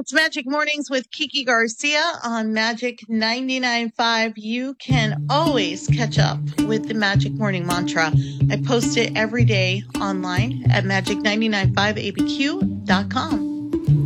It's Magic Mornings with Kiki Garcia on Magic 99.5. You can always catch up with the Magic Morning Mantra. I post it every day online at magic995abq.com.